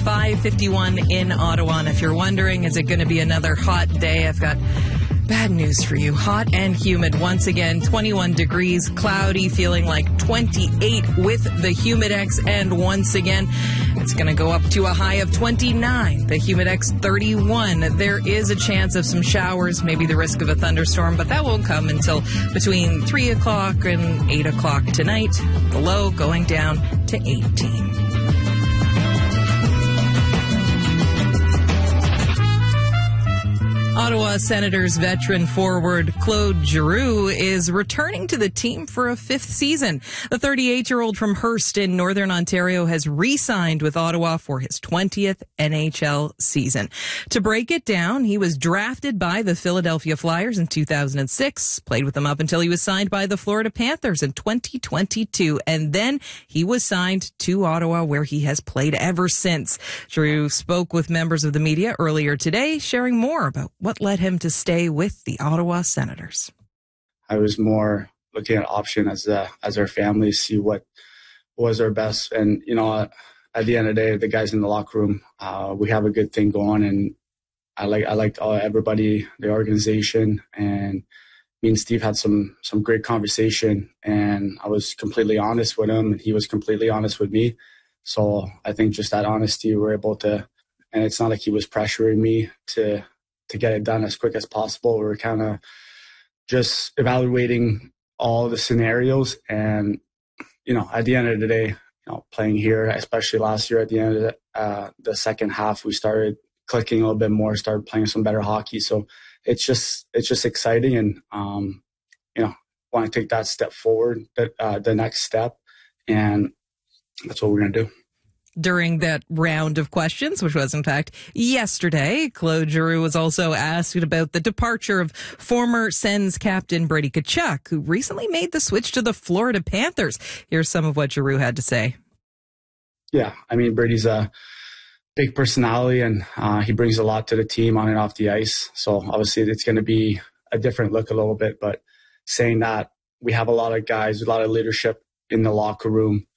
5:51 in Ottawa. And if you're wondering, is it going to be another hot day? I've got bad news for you. Hot and humid once again. 21 degrees, cloudy, feeling like 28 with the Humidex. And once again, it's going to go up to a high of 29. The Humidex 31. There is a chance of some showers, maybe the risk of a thunderstorm, but that won't come until between 3 o'clock and 8 o'clock tonight. The low going down to 18. Ottawa Senators veteran forward Claude Giroux is returning to the team for a fifth season. The 38-year-old from Hearst in Northern Ontario has re-signed with Ottawa for his 20th NHL season. To break it down, he was drafted by the Philadelphia Flyers in 2006, played with them up until he was signed by the Florida Panthers in 2022, and then he was signed to Ottawa, where he has played ever since. Giroux spoke with members of the media earlier today, sharing more about what led him to stay with the Ottawa Senators. I was more looking at option as our family, see what was our best. And, at the end of the day, the guys in the locker room, we have a good thing going. And I liked everybody, the organization. And me and Steve had some great conversation. And I was completely honest with him, and he was completely honest with me. So I think just that honesty, we're able to, and it's not like he was pressuring me to get it done as quick as possible. We were kind of just evaluating all the scenarios. And, at the end of the day, playing here, especially last year at the end of the second half, we started clicking a little bit more, started playing some better hockey. So it's just exciting. And, want to take that step forward, the next step. And that's what we're going to do. During that round of questions, which was in fact yesterday, Claude Giroux was also asked about the departure of former Sens captain Brady Tkachuk, who recently made the switch to the Florida Panthers. Here's some of what Giroux had to say. Yeah, Brady's a big personality, and he brings a lot to the team on and off the ice. So obviously it's going to be a different look a little bit, but saying that, we have a lot of guys, a lot of leadership in the locker room.